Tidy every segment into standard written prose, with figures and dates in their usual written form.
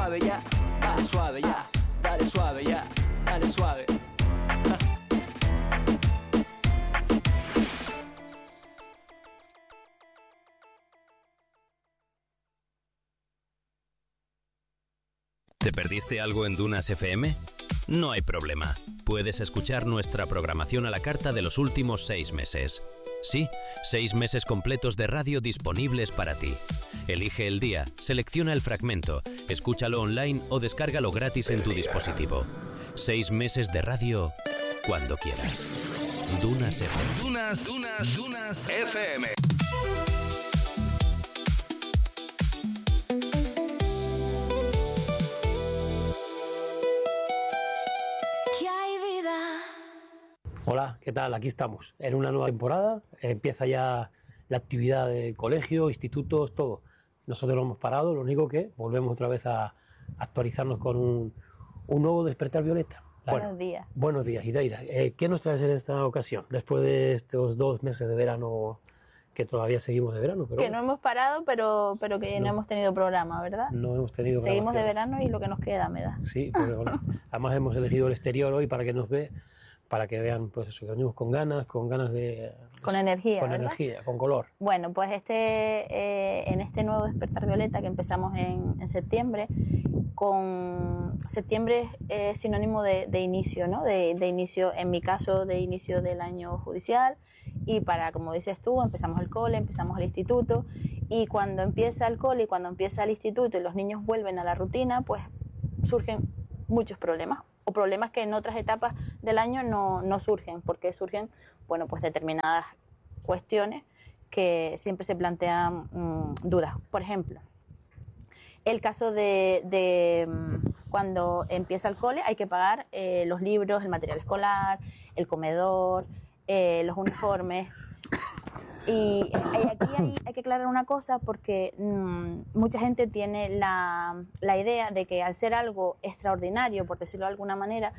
suave ya, dale suave ya, dale suave ya, dale suave. ¿Te perdiste algo en Dunas FM? No hay problema. Puedes escuchar nuestra programación a la carta de los últimos 6 meses. Sí, 6 meses completos de radio disponibles para ti. Elige el día, selecciona el fragmento, escúchalo online o descárgalo gratis en tu dispositivo. 6 meses de radio cuando quieras. Dunas FM. Dunas FM. Hola, ¿qué tal? Aquí estamos, en una nueva temporada. Empieza ya la actividad de colegio, institutos, todo. Nosotros lo hemos parado, lo único que volvemos otra vez a actualizarnos con un nuevo Despertar Violeta. Buenos días. Buenos días, Idaira. ¿Qué nos traes en esta ocasión? Después de estos 2 meses de verano, que todavía seguimos de verano. Pero que no hemos parado, pero que no hemos tenido programa, ¿verdad? No hemos tenido programa. Seguimos de verano y lo que nos queda, me da. Sí, pero además hemos elegido el exterior hoy para que nos para que vean pues eso, que venimos con ganas de... Con energía, con ¿verdad? energía, con color. Bueno, pues en este nuevo Despertar Violeta que empezamos en septiembre, septiembre es sinónimo de inicio, ¿no? De inicio, en mi caso, de inicio del año judicial, y como dices tú, empezamos el cole, empezamos el instituto, y cuando empieza el cole y cuando empieza el instituto y los niños vuelven a la rutina, pues surgen muchos problemas, o problemas que en otras etapas del año no surgen, porque surgen, bueno, pues determinadas cuestiones que siempre se plantean dudas. Por ejemplo, el caso de cuando empieza el cole hay que pagar los libros, el material escolar, el comedor, los uniformes. Y aquí hay que aclarar una cosa, porque mucha gente tiene la idea de que al ser algo extraordinario, por decirlo de alguna manera,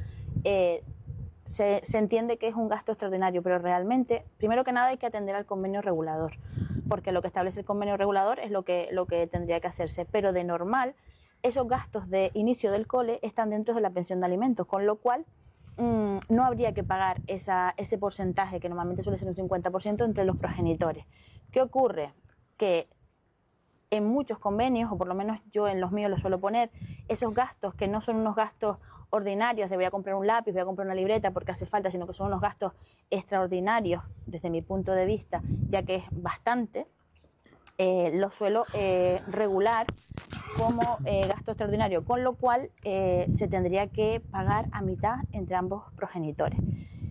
se entiende que es un gasto extraordinario, pero realmente, primero que nada, hay que atender al convenio regulador, porque lo que establece el convenio regulador es lo que tendría que hacerse, pero de normal, esos gastos de inicio del cole están dentro de la pensión de alimentos, con lo cual no habría que pagar ese porcentaje, que normalmente suele ser un 50%, entre los progenitores. ¿Qué ocurre? Que en muchos convenios, o por lo menos yo en los míos los suelo poner, esos gastos que no son unos gastos ordinarios de voy a comprar un lápiz, voy a comprar una libreta porque hace falta, sino que son unos gastos extraordinarios desde mi punto de vista, ya que es bastante, los suelo regular como gasto extraordinario, con lo cual se tendría que pagar a mitad entre ambos progenitores.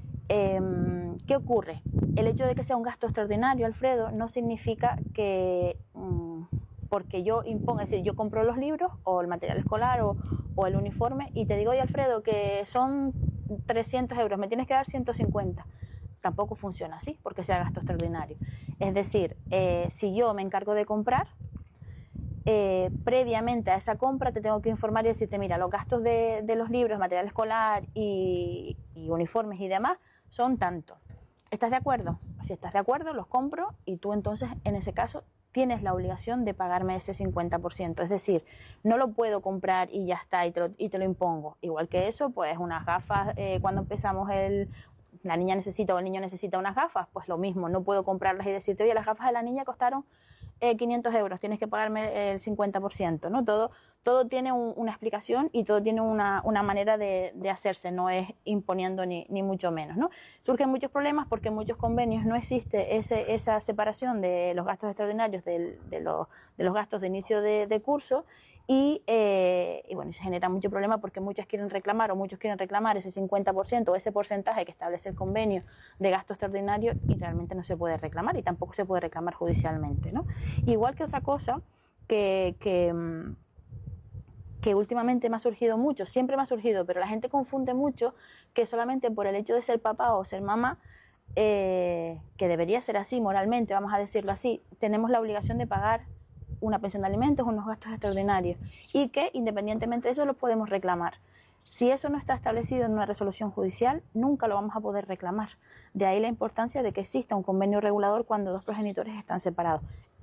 ¿Qué ocurre? El hecho de que sea un gasto extraordinario, Alfredo, no significa que porque yo imponga, es decir, yo compro los libros o el material escolar o el uniforme y te digo, oye, Alfredo, que son 300 euros, me tienes que dar 150. Tampoco funciona así, porque sea gasto extraordinario. Es decir, si yo me encargo de comprar, previamente a esa compra te tengo que informar y decirte, mira, los gastos de los libros, material escolar y uniformes y demás son tanto. ¿Estás de acuerdo? Si estás de acuerdo, los compro y tú entonces, en ese caso, tienes la obligación de pagarme ese 50%. Es decir, no lo puedo comprar y ya está, y te lo impongo. Igual que eso, pues unas gafas, cuando empezamos la niña necesita o el niño necesita unas gafas, pues lo mismo, no puedo comprarlas y decirte, oye, las gafas de la niña costaron 500 euros, tienes que pagarme el 50%, ¿no? Todo tiene una explicación y todo tiene una manera de hacerse, no es imponiendo ni mucho menos, ¿no? Surgen muchos problemas porque en muchos convenios no existe esa separación de los gastos extraordinarios de los gastos de inicio de curso y bueno, se genera mucho problema porque muchos quieren reclamar ese 50% o ese porcentaje que establece el convenio de gasto extraordinario y realmente no se puede reclamar y tampoco se puede reclamar judicialmente, ¿no? Igual que otra cosa que últimamente me ha surgido mucho, siempre me ha surgido, pero la gente confunde mucho que solamente por el hecho de ser papá o ser mamá, que debería ser así moralmente, vamos a decirlo así, tenemos la obligación de pagar una pensión de alimentos, unos gastos extraordinarios y que independientemente de eso lo podemos reclamar. Si eso no está establecido en una resolución judicial, nunca lo vamos a poder reclamar. De ahí la importancia de que exista un convenio regulador cuando dos progenitores están separados.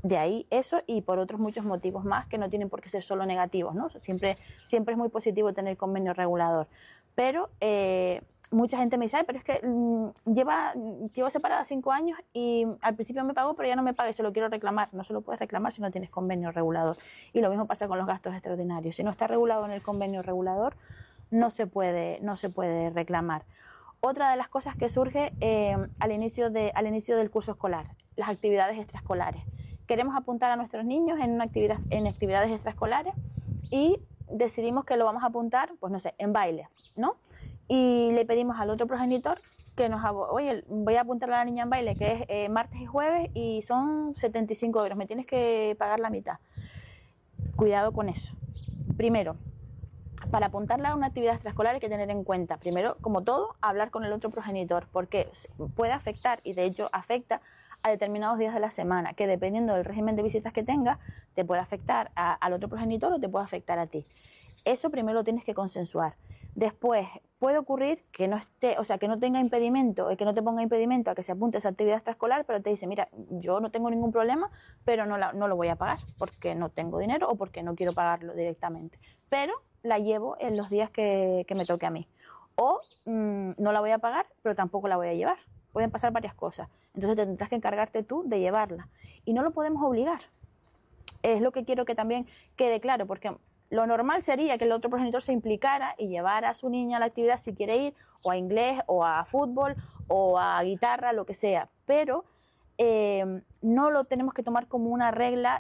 De ahí eso y por otros muchos motivos más que no tienen por qué ser solo negativos, ¿no? Siempre es muy positivo tener convenio regulador. Pero mucha gente me dice, pero es que llevo separada 5 años y al principio me pagó, pero ya no me paga y se lo quiero reclamar. No se lo puedes reclamar si no tienes convenio regulador. Y lo mismo pasa con los gastos extraordinarios. Si no está regulado en el convenio regulador, no se puede reclamar. Otra de las cosas que surge al inicio del curso escolar, las actividades extraescolares. Queremos apuntar a nuestros niños en actividades extraescolares y decidimos que lo vamos a apuntar, pues no sé, en baile, ¿no? Y le pedimos al otro progenitor que oye, voy a apuntar a la niña en baile, que es martes y jueves y son 75 euros, me tienes que pagar la mitad. Cuidado con eso. Primero, para apuntarla a una actividad extraescolar hay que tener en cuenta, primero, como todo, hablar con el otro progenitor, porque puede afectar, y de hecho afecta, a determinados días de la semana, que dependiendo del régimen de visitas que tengas, te puede afectar al otro progenitor o te puede afectar a ti. Eso primero lo tienes que consensuar. Después, puede ocurrir que no esté, o sea, que no tenga impedimento, que no te ponga impedimento a que se apunte a esa actividad extraescolar, pero te dice, mira, yo no tengo ningún problema, pero no lo voy a pagar porque no tengo dinero o porque no quiero pagarlo directamente. Pero la llevo en los días que me toque a mí. O no la voy a pagar, pero tampoco la voy a llevar. Pueden pasar varias cosas. Entonces tendrás que encargarte tú de llevarla. Y no lo podemos obligar. Es lo que quiero que también quede claro, porque lo normal sería que el otro progenitor se implicara y llevara a su niña a la actividad si quiere ir, o a inglés, o a fútbol, o a guitarra, lo que sea. Pero no lo tenemos que tomar como una regla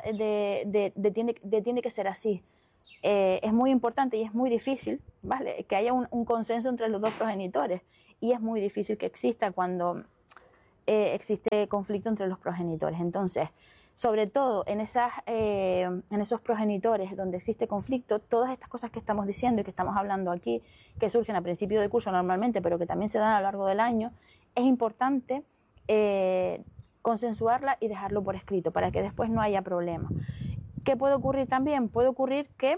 de tiene que ser así. Es muy importante y es muy difícil, ¿vale?, que haya un consenso entre los dos progenitores. Y es muy difícil que exista cuando existe conflicto entre los progenitores. Entonces, sobre todo en esos progenitores donde existe conflicto, todas estas cosas que estamos diciendo y que estamos hablando aquí, que surgen a principio de curso normalmente, pero que también se dan a lo largo del año, es importante consensuarla y dejarlo por escrito para que después no haya problema. ¿Qué puede ocurrir también? Puede ocurrir que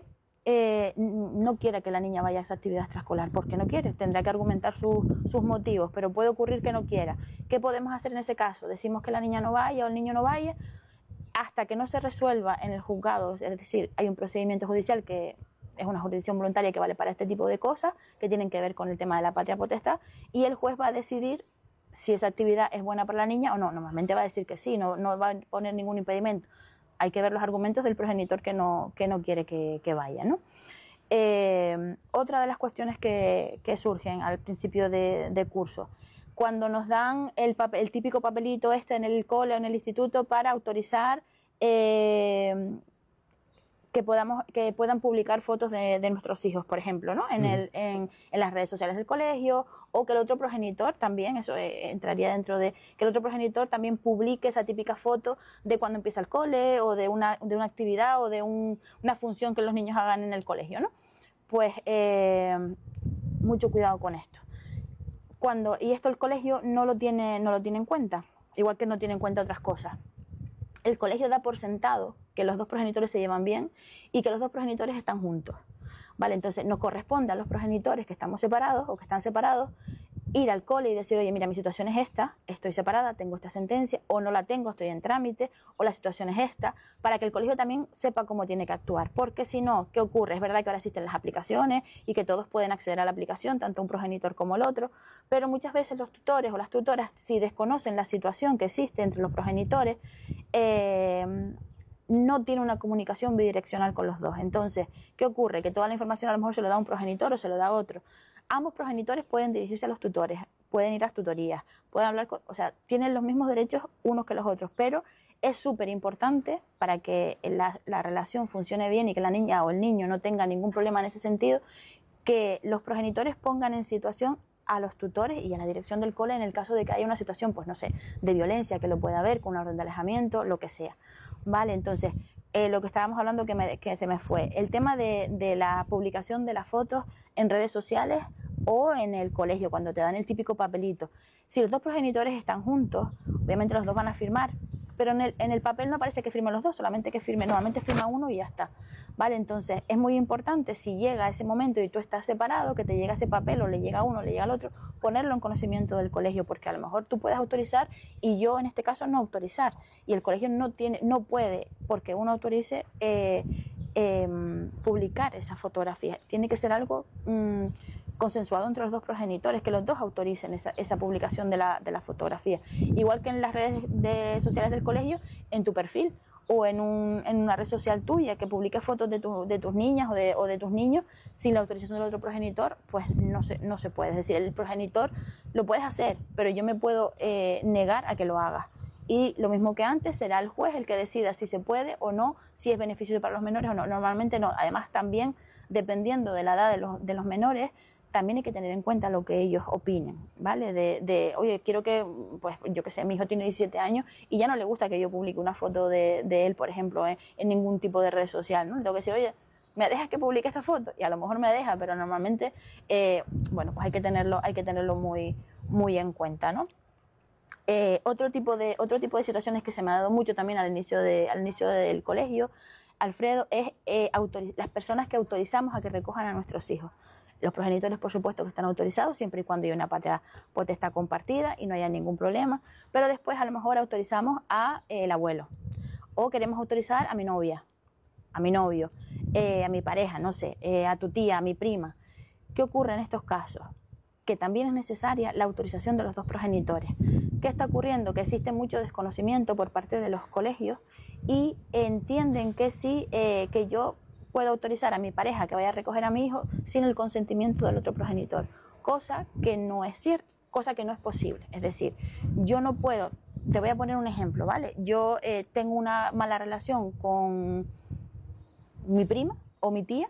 no quiera que la niña vaya a esa actividad extraescolar, porque no quiere, tendrá que argumentar sus motivos, pero puede ocurrir que no quiera. ¿Qué podemos hacer en ese caso? Decimos que la niña no vaya o el niño no vaya hasta que no se resuelva en el juzgado, es decir, hay un procedimiento judicial que es una jurisdicción voluntaria que vale para este tipo de cosas, que tienen que ver con el tema de la patria potestad, y el juez va a decidir si esa actividad es buena para la niña o no. Normalmente va a decir que sí, no va a poner ningún impedimento. Hay que ver los argumentos del progenitor que no quiere que vaya, ¿no? Otra de las cuestiones que surgen al principio de curso, cuando nos dan el típico papelito en el cole o en el instituto para autorizar que puedan publicar fotos de nuestros hijos, por ejemplo, ¿no? En las redes sociales del colegio, o que el otro progenitor también, eso entraría dentro de que el otro progenitor también publique esa típica foto de cuando empieza el cole, o de una actividad o de una función que los niños hagan en el colegio, ¿no? Pues mucho cuidado con esto. Y esto el colegio no lo tiene en cuenta, igual que no tiene en cuenta otras cosas. El colegio da por sentado que los dos progenitores se llevan bien y que los dos progenitores están juntos, ¿vale? Entonces nos corresponde a los progenitores que estamos separados o que están separados ir al cole y decir, oye, mira, mi situación es esta, estoy separada, tengo esta sentencia, o no la tengo, estoy en trámite, o la situación es esta, para que el colegio también sepa cómo tiene que actuar. Porque si no, ¿qué ocurre? Es verdad que ahora existen las aplicaciones y que todos pueden acceder a la aplicación, tanto un progenitor como el otro, pero muchas veces los tutores o las tutoras, si desconocen la situación que existe entre los progenitores, no tiene una comunicación bidireccional con los dos. Entonces, ¿qué ocurre? Que toda la información a lo mejor se lo da un progenitor o se lo da otro. Ambos progenitores pueden dirigirse a los tutores, pueden ir a las tutorías, pueden hablar, o sea, tienen los mismos derechos unos que los otros, pero es súper importante para que la relación funcione bien y que la niña o el niño no tenga ningún problema en ese sentido, que los progenitores pongan en situación a los tutores y a la dirección del cole en el caso de que haya una situación, pues no sé, de violencia, que lo pueda haber con una orden de alejamiento, lo que sea, ¿vale? Entonces, lo que estábamos hablando que se me fue, el tema de la publicación de las fotos en redes sociales o en el colegio, cuando te dan el típico papelito. Si los dos progenitores están juntos, obviamente los dos van a firmar, pero en el papel no aparece que firmen los dos, solamente que normalmente firma uno y ya está, ¿vale? Entonces es muy importante, si llega ese momento y tú estás separado, que te llega ese papel o le llega a uno o le llega al otro, ponerlo en conocimiento del colegio, porque a lo mejor tú puedes autorizar y yo en este caso no autorizar, y el colegio no puede, porque uno autorice, publicar esa fotografía. Tiene que ser algo consensuado entre los dos progenitores, que los dos autoricen esa publicación de la fotografía. Igual que en las redes sociales del colegio, en tu perfil o en una red social tuya que publique fotos de tus niñas o de tus niños, sin la autorización del otro progenitor, pues no se puede. Es decir, el progenitor lo puedes hacer, pero yo me puedo negar a que lo hagas. Y lo mismo que antes, será el juez el que decida si se puede o no, si es beneficioso para los menores o no. Normalmente no. Además, también, dependiendo de la edad de los menores, también hay que tener en cuenta lo que ellos opinen, ¿vale? Oye, quiero que, pues yo qué sé, mi hijo tiene 17 años y ya no le gusta que yo publique una foto de él, por ejemplo, en ningún tipo de red social, ¿no? Le tengo que decir, oye, ¿me dejas que publique esta foto? Y a lo mejor me deja, pero normalmente, bueno, pues hay que tenerlo muy, muy en cuenta, ¿no? Otro tipo de situaciones que se me ha dado mucho también al inicio del colegio, Alfredo, es las personas que autorizamos a que recojan a nuestros hijos. Los progenitores, por supuesto, que están autorizados siempre y cuando haya una patria potestad compartida y no haya ningún problema, pero después a lo mejor autorizamos a el abuelo, o queremos autorizar a mi novia, a mi novio, a mi pareja, no sé, a tu tía, a mi prima. ¿Qué ocurre en estos casos? Que también es necesaria la autorización de los dos progenitores. ¿Qué está ocurriendo? Que existe mucho desconocimiento por parte de los colegios y entienden que sí, que yo puedo autorizar a mi pareja que vaya a recoger a mi hijo sin el consentimiento del otro progenitor, cosa que no es cierto, cosa que no es posible. Es decir, yo no puedo, te voy a poner un ejemplo, ¿vale? Yo tengo una mala relación con mi prima o mi tía,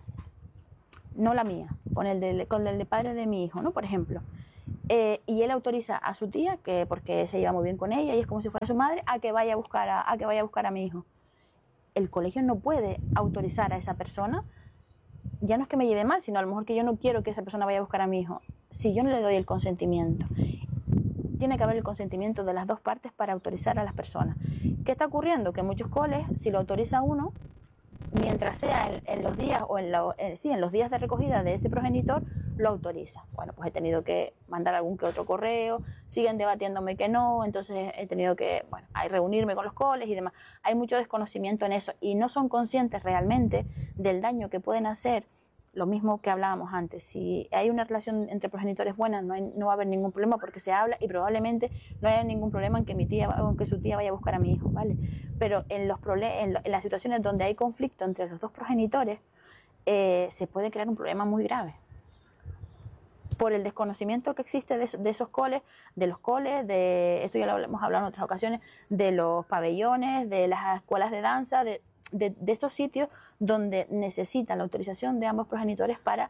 no la mía, con el de padre de mi hijo, ¿no? Por ejemplo. Y él autoriza a su tía, porque se lleva muy bien con ella y es como si fuera su madre, a que vaya a buscar a mi hijo. El colegio no puede autorizar a esa persona, ya no es que me lleve mal, sino a lo mejor que yo no quiero que esa persona vaya a buscar a mi hijo. Si yo no le doy el consentimiento, tiene que haber el consentimiento de las dos partes para autorizar a las personas. ¿Qué está ocurriendo? Que en muchos coles, si lo autoriza uno, mientras sea en los días o en los días de recogida de ese progenitor, lo autoriza. Bueno, pues he tenido que mandar algún que otro correo, siguen debatiéndome que no, entonces he tenido que, bueno, reunirme con los coles y demás. Hay mucho desconocimiento en eso y no son conscientes realmente del daño que pueden hacer. Lo mismo que hablábamos antes, si hay una relación entre progenitores buena, no va a haber ningún problema porque se habla y probablemente no haya ningún problema en que su tía vaya a buscar a mi hijo, ¿vale? Pero en las situaciones donde hay conflicto entre los dos progenitores, se puede crear un problema muy grave por el desconocimiento que existe de esos coles, esto ya lo hemos hablado en otras ocasiones, de los pabellones, de las escuelas de danza, de estos sitios donde necesitan la autorización de ambos progenitores para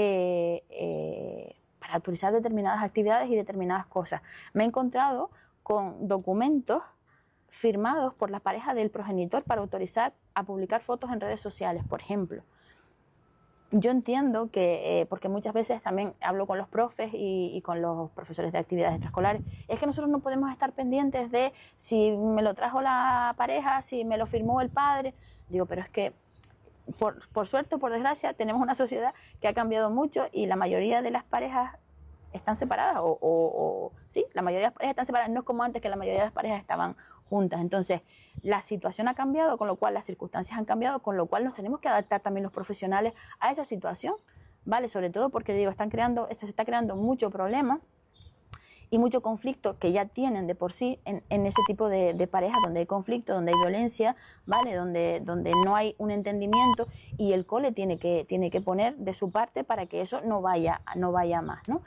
autorizar determinadas actividades y determinadas cosas. Me he encontrado con documentos firmados por la pareja del progenitor para autorizar a publicar fotos en redes sociales, por ejemplo. Yo entiendo que, porque muchas veces también hablo con los profes y con los profesores de actividades extraescolares, es que nosotros no podemos estar pendientes de si me lo trajo la pareja, si me lo firmó el padre. Digo, pero es que por suerte o por desgracia tenemos una sociedad que ha cambiado mucho y la mayoría de las parejas están separadas sí, la mayoría de las parejas están separadas, no es como antes que la mayoría de las parejas estaban juntas. Entonces, la situación ha cambiado, con lo cual las circunstancias han cambiado, con lo cual nos tenemos que adaptar también los profesionales a esa situación, ¿vale? Sobre todo porque, digo, se está creando mucho problema y mucho conflicto que ya tienen de por sí en ese tipo de parejas donde hay conflicto, donde hay violencia, ¿vale? Donde no hay un entendimiento y el cole tiene que poner de su parte para que eso no vaya más, ¿no?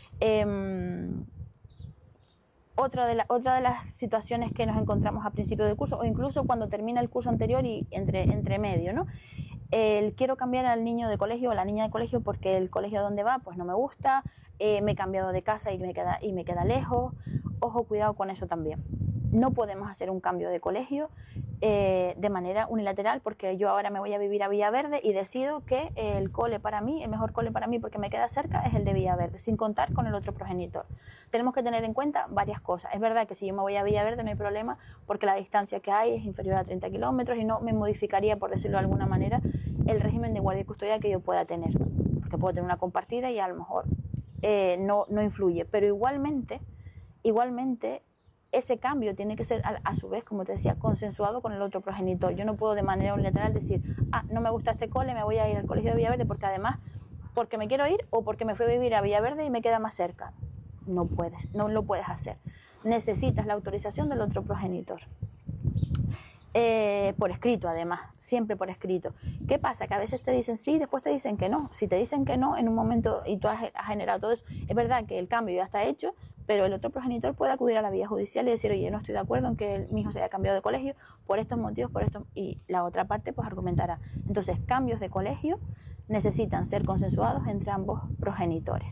Otra de las situaciones que nos encontramos a principio de curso o incluso cuando termina el curso anterior y entre medio, ¿no? Quiero cambiar al niño de colegio o a la niña de colegio porque el colegio donde va pues no me gusta, me he cambiado de casa y me queda lejos. Ojo, cuidado con eso también. No podemos hacer un cambio de colegio de manera unilateral, porque yo ahora me voy a vivir a Villaverde y decido que el cole para mí, el mejor cole para mí porque me queda cerca es el de Villaverde, sin contar con el otro progenitor. Tenemos que tener en cuenta varias cosas. Es verdad que si yo me voy a Villaverde no hay problema porque la distancia que hay es inferior a 30 kilómetros y no me modificaría, por decirlo de alguna manera, el régimen de guardia y custodia que yo pueda tener, porque puedo tener una compartida y a lo mejor no influye, pero igualmente ese cambio tiene que ser a su vez, como te decía, consensuado con el otro progenitor. Yo no puedo de manera unilateral decir, no me gusta este cole, me voy a ir al colegio de Villaverde porque además, porque me quiero ir o porque me fui a vivir a Villaverde y me queda más cerca. No puedes, no lo puedes hacer. Necesitas la autorización del otro progenitor. Por escrito además, siempre por escrito. ¿Qué pasa? Que a veces te dicen sí, después te dicen que no. Si te dicen que no en un momento y tú has generado todo eso, es verdad que el cambio ya está hecho, pero el otro progenitor puede acudir a la vía judicial y decir, oye, no estoy de acuerdo en que mi hijo se haya cambiado de colegio por estos motivos, por esto, y la otra parte pues argumentará. Entonces, cambios de colegio necesitan ser consensuados entre ambos progenitores.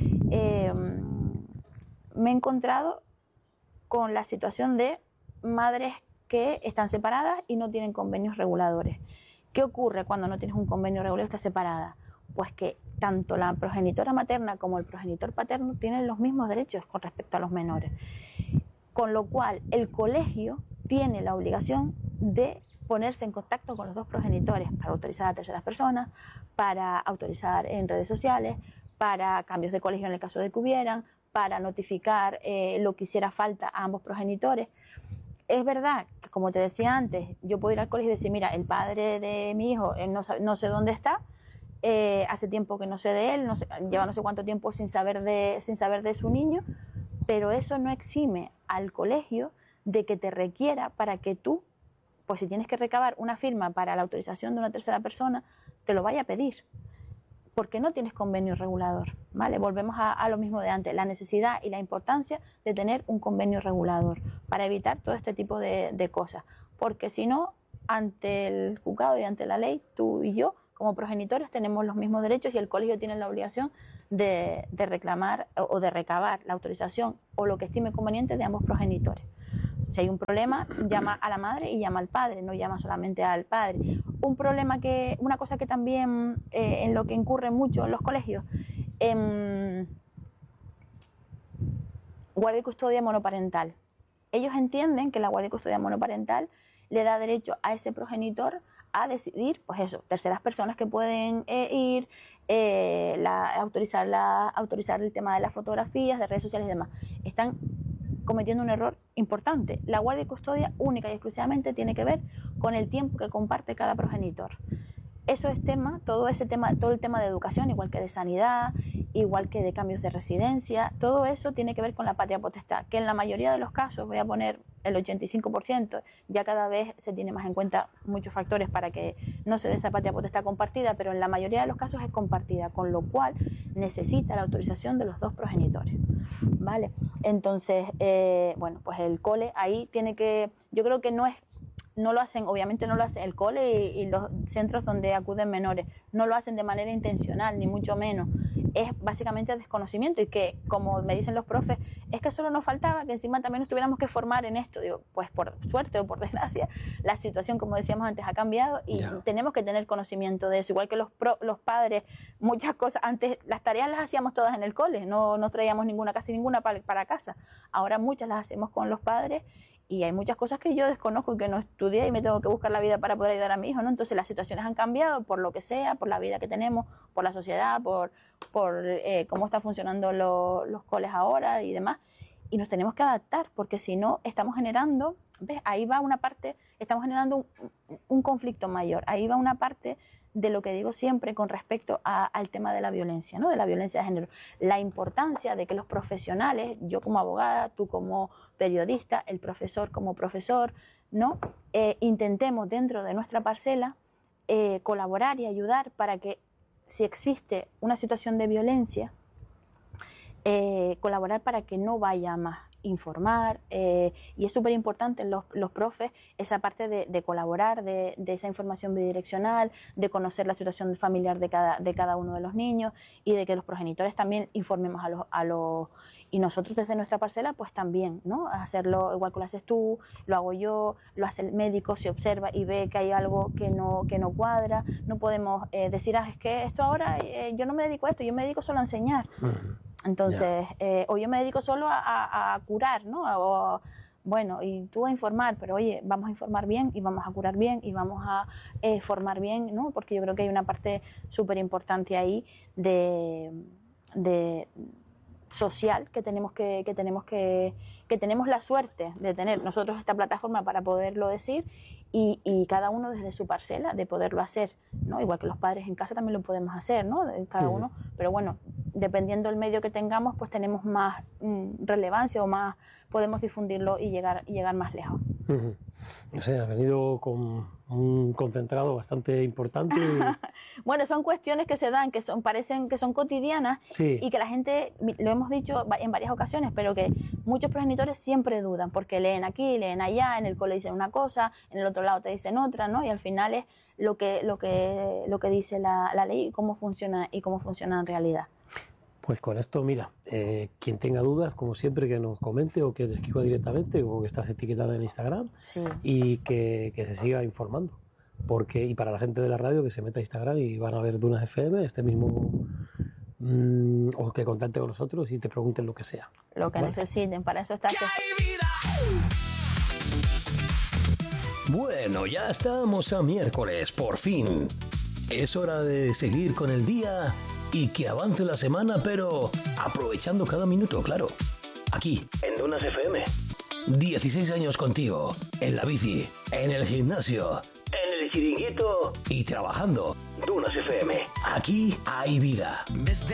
Me he encontrado con la situación de madres que están separadas y no tienen convenios reguladores. ¿Qué ocurre cuando no tienes un convenio regulador y estás separada? Pues que tanto la progenitora materna como el progenitor paterno tienen los mismos derechos con respecto a los menores. Con lo cual, el colegio tiene la obligación de ponerse en contacto con los dos progenitores para autorizar a terceras personas, para autorizar en redes sociales, para cambios de colegio en el caso de que hubieran, para notificar lo que hiciera falta a ambos progenitores. Es verdad que, como te decía antes, yo puedo ir al colegio y decir, mira, el padre de mi hijo no sé dónde está, hace tiempo que no sé de él, lleva no sé cuánto tiempo sin saber de su niño, pero eso no exime al colegio de que te requiera para que tú, pues si tienes que recabar una firma para la autorización de una tercera persona, te lo vaya a pedir, porque no tienes convenio regulador, ¿vale? Volvemos a lo mismo de antes, la necesidad y la importancia de tener un convenio regulador para evitar todo este tipo de cosas, porque si no, ante el juzgado y ante la ley, tú y yo, como progenitores, tenemos los mismos derechos y el colegio tiene la obligación de reclamar o de recabar la autorización o lo que estime conveniente de ambos progenitores. Si hay un problema, llama a la madre y llama al padre, no llama solamente al padre. Una cosa que también en lo que incurre mucho en los colegios, guardia y custodia monoparental. Ellos entienden que la guardia y custodia monoparental le da derecho a ese progenitor a decidir, pues eso, terceras personas que pueden ir, autorizar el tema de las fotografías, de redes sociales y demás. Están cometiendo un error importante. La guardia y custodia única y exclusivamente tiene que ver con el tiempo que comparte cada progenitor. Eso es todo el tema de educación, igual que de sanidad, igual que de cambios de residencia, todo eso tiene que ver con la patria potestad, que en la mayoría de los casos, voy a poner el 85%, ya cada vez se tiene más en cuenta muchos factores para que no se dé esa patria potestad compartida, pero en la mayoría de los casos es compartida, con lo cual necesita la autorización de los dos progenitores, ¿vale? Entonces, bueno, pues el cole ahí tiene que, yo creo que no lo hacen, obviamente no lo hacen el cole y los centros donde acuden menores, no lo hacen de manera intencional, ni mucho menos. Es básicamente desconocimiento y que, como me dicen los profes, es que solo nos faltaba que encima también nos tuviéramos que formar en esto. Digo, pues por suerte o por desgracia, la situación, como decíamos antes, ha cambiado y tenemos que tener conocimiento de eso. Igual que los padres, muchas cosas, antes las tareas las hacíamos todas en el cole, no nos traíamos casi ninguna para casa. Ahora muchas las hacemos con los padres. Y hay muchas cosas que yo desconozco y que no estudié y me tengo que buscar la vida para poder ayudar a mi hijo, ¿no? Entonces las situaciones han cambiado por lo que sea, por la vida que tenemos, por la sociedad, por cómo están funcionando los coles ahora y demás. Y nos tenemos que adaptar porque si no estamos generando, ¿ves? Ahí va una parte, estamos generando un conflicto mayor. Ahí va una parte de lo que digo siempre con respecto al tema de la violencia, ¿no? De la violencia de género. La importancia de que los profesionales, yo como abogada, tú como periodista, el profesor como profesor, ¿no? Intentemos dentro de nuestra parcela colaborar y ayudar para que si existe una situación de violencia, colaborar para que no vaya más informar, y es súper importante los profes esa parte de colaborar, de esa información bidireccional, de conocer la situación familiar de cada uno de los niños y de que los progenitores también informemos a los y nosotros desde nuestra parcela pues también, ¿no? Hacerlo igual que lo haces tú, lo hago yo, lo hace el médico, se observa y ve que hay algo que no cuadra. No podemos decir, es que esto ahora yo no me dedico a esto, yo me dedico solo a enseñar. Entonces, o yo me dedico solo a curar, ¿no? Bueno, y tú a informar, pero oye, vamos a informar bien y vamos a curar bien y vamos a formar bien, ¿no? Porque yo creo que hay una parte súper importante ahí de social que tenemos la suerte de tener nosotros esta plataforma para poderlo decir y cada uno desde su parcela de poderlo hacer, ¿no? Igual que los padres en casa también lo podemos hacer, ¿no? Cada uno, pero bueno, dependiendo del medio que tengamos, pues tenemos más relevancia o más podemos difundirlo y llegar más lejos. O sea, ha venido con un concentrado bastante importante. Bueno, son cuestiones que se dan, parecen que son cotidianas y que la gente, lo hemos dicho en varias ocasiones, pero que muchos progenitores siempre dudan porque leen aquí, leen allá, en el cole dicen una cosa, en el otro lado te dicen otra, ¿no? Y al final es lo que dice la ley y cómo funciona en realidad. Pues con esto, mira, quien tenga dudas, como siempre, que nos comente o que te escriba directamente, como que estás etiquetada en Instagram, y que se siga informando. Y para la gente de la radio, que se meta a Instagram y van a ver Dunas FM, o que contacte con nosotros y te pregunten lo que sea. Lo que necesiten, para eso está. Bueno, ya estamos a miércoles, por fin. Es hora de seguir con el día y que avance la semana, pero aprovechando cada minuto, claro. Aquí, en Dunas FM. 16 años contigo, en la bici, en el gimnasio, en el chiringuito y trabajando. Dunas FM. Aquí hay vida.